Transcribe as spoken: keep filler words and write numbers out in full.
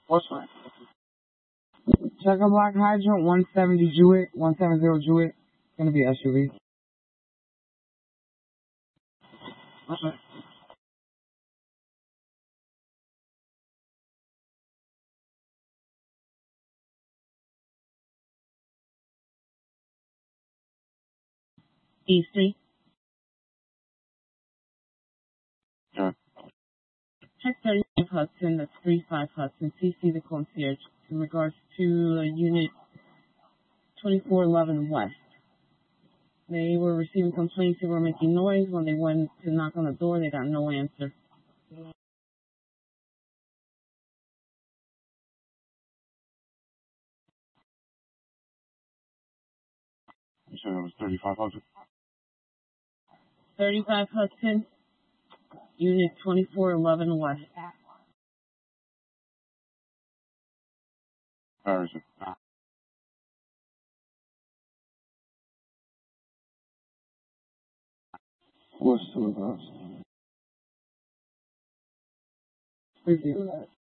What's right? Check a block hydrant, one seventy Jewett, one seventy Jewett. It's gonna be S U V. Okay. E C. Sure. Check thirty-five Hudson, that's thirty-five Hudson, C C the concierge in regards to uh, unit twenty-four eleven West. They were receiving complaints they were making noise. When they went to knock on the door, they got no answer. You said it was thirty-five Hudson? thirty-five Hudson, unit twenty-four eleven West. Where is it? What's two of us? Thank you.